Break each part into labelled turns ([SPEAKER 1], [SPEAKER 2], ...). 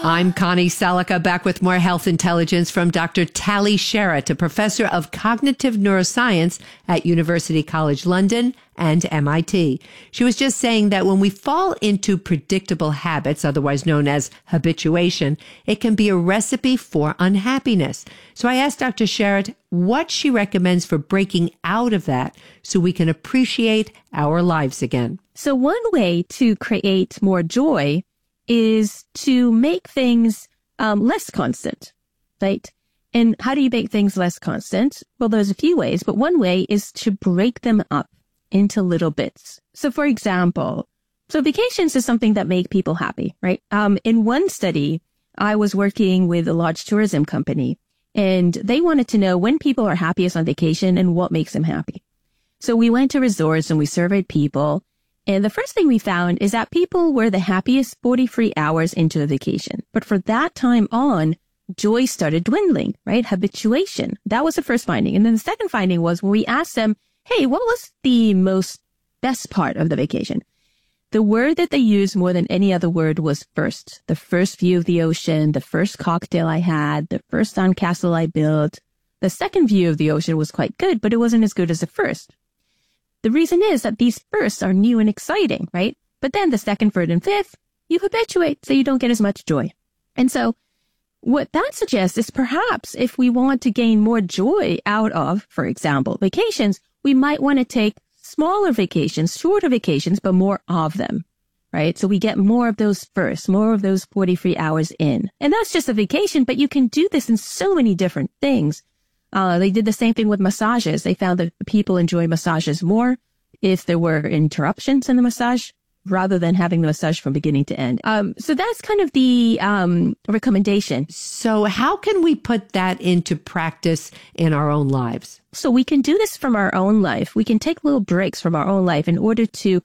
[SPEAKER 1] I'm Connie Salica, back with more health intelligence from Dr. Tali Sharot, a professor of cognitive neuroscience at University College London and MIT. She was just saying that when we fall into predictable habits, otherwise known as habituation, it can be a recipe for unhappiness. So I asked Dr. Sharot what she recommends for breaking out of that so we can appreciate our lives again.
[SPEAKER 2] So one way to create more joy is to make things less constant, right? And how do you make things less constant? Well, there's a few ways, but one way is to break them up into little bits. So for example, vacations is something that make people happy, right? In one study, I was working with a large tourism company, and they wanted to know when people are happiest on vacation and what makes them happy. So we went to resorts and we surveyed people. And the first thing we found is that people were the happiest 43 hours into a vacation. But for that time on, joy started dwindling, right? Habituation. That was the first finding. And then the second finding was when we asked them, hey, what was the best part of the vacation? The word that they used more than any other word was first. The first view of the ocean, the first cocktail I had, the first sandcastle I built. The second view of the ocean was quite good, but it wasn't as good as the first. The reason is that these firsts are new and exciting, right? But then the second, third, and fifth, you habituate, so you don't get as much joy. And so what that suggests is perhaps if we want to gain more joy out of, for example, vacations, we might want to take smaller vacations, shorter vacations, but more of them, right? So we get more of those firsts, more of those 43 hours in. And that's just a vacation, but you can do this in so many different things. They did the same thing with massages. They found that people enjoy massages more if there were interruptions in the massage rather than having the massage from beginning to end. So that's kind of the recommendation.
[SPEAKER 1] So how can we put that into practice in our own lives?
[SPEAKER 2] So we can do this from our own life. We can take little breaks from our own life in order to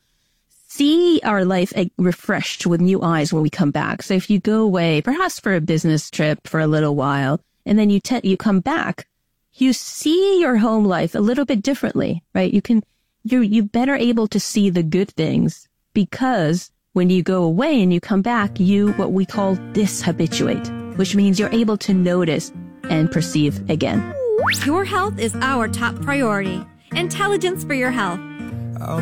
[SPEAKER 2] see our life refreshed with new eyes when we come back. So if you go away, perhaps for a business trip for a little while, and then you come back, you see your home life a little bit differently, right? You're better able to see the good things because when you go away and you come back, what we call dishabituate, which means you're able to notice and perceive again.
[SPEAKER 3] Your health is our top priority. Intelligence for your health.